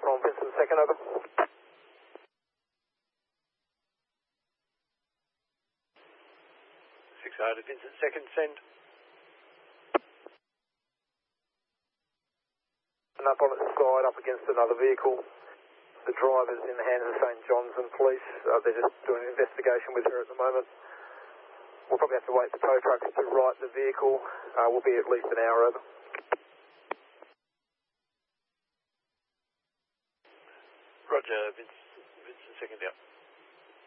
Papa on Vincent, second, over. 6 to Vincent, second, send. And up on its side, up against another vehicle. The driver's in the hands of St John's and police. They're just doing an investigation with her at the moment. We'll probably have to wait for tow trucks to right the vehicle. We'll be at least an hour over. Roger, Vincent, second out.